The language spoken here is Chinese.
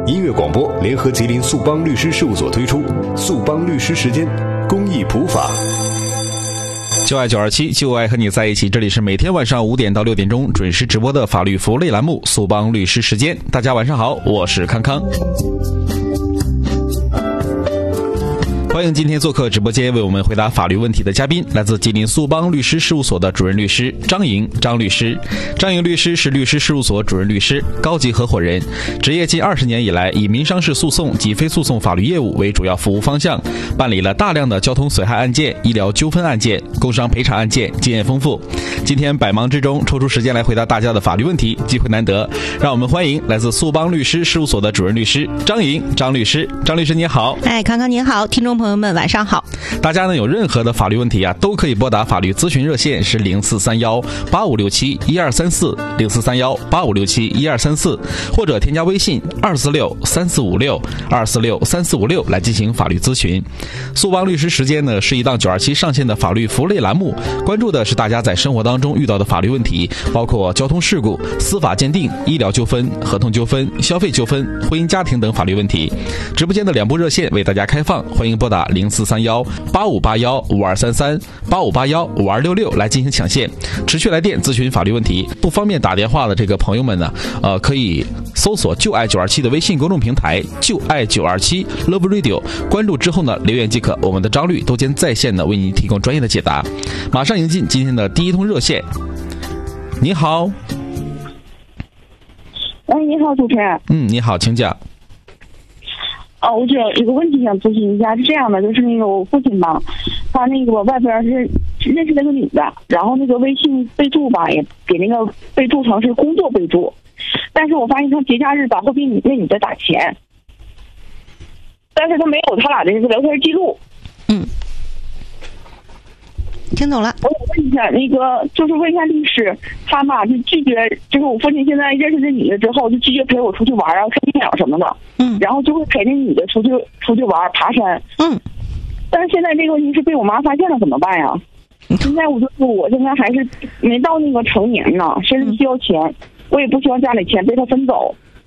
音乐广播联合吉林速邦律师事务所推出速邦律师时间公益普法。 就爱927，就爱和你在一起。这里是每天晚上5点到6点钟准时直播的法律服务类栏目速邦律师时间。大家晚上好，我是康康。欢迎今天做客直播间为我们回答法律问题的嘉宾，来自吉林速邦律师事务所的主任律师张莹张律师。张莹律师是律师事务所主任律师、高级合伙人，职业近20年以来，以民商事诉讼及非诉讼法律业务为主要服务方向，办理了大量的交通损害案件、医疗纠纷案件、工伤赔偿案件，经验丰富。今天百忙之中抽出时间来回答大家的法律问题，机会难得，让我们欢迎来自速邦律师事务所的主任律师张莹张律师。张律师你好。 康康您好，听众朋友们晚上好。 大家呢有任何的法律问题啊，都可以拨打法律咨询热线是043185671234，043185671234，或者添加微信2463456来进行法律咨询。速邦律师时间呢是一档927上线的法律服务类栏目，关注的是大家在生活当中遇到的法律问题，包括交通事故、司法鉴定、医疗纠纷、合同纠纷、消费纠纷、婚姻家庭等法律问题。直播间的2部热线为大家开放，欢迎拨打043185815233、85815266来进行抢线，持续来电咨询法律问题。不方便打电话的这个朋友们呢，可以搜索就爱927的微信公众平台就爱927 Love Radio， 关注之后呢留言即可，我们的张律都将在线的为您提供专业的解答。马上迎进今天的第一通热线。你好。 你好，主持人。 你好，请讲。 我这有一个问题想咨询一下，是这样的，就是那个我父亲吧，他那个外边是认识那个女的，然后那个微信备注吧也给那个备注成是工作备注，但是我发现他节假日吧会给那女的打钱，但是他没有他俩的这个聊天记录。 听懂了。 我想问一下，那个就是问一下律师，他吧就拒绝，就是我父亲现在认识这女的之后，就拒绝陪我出去玩啊、看电影什么的。然后就会陪那女的出去玩、爬山。但是现在这个问题是被我妈发现了，怎么办呀？现在我现在还是没到那个成年呢，甚至需要钱，我也不希望家里钱被他分走。